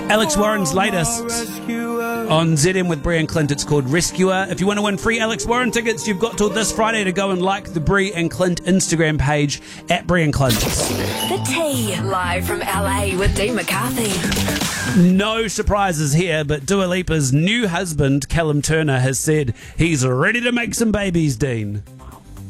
Alex Warren's latest on ZM with Brie and Clint. It's called Rescuer. If you want to win free Alex Warren tickets, you've got till this Friday to go and like the Brie and Clint Instagram page at Brie and Clint. The Tea, live from LA with Dean McCarthy. No surprises here, but Dua Lipa's new husband, Callum Turner, has said he's ready to make some babies, Dean.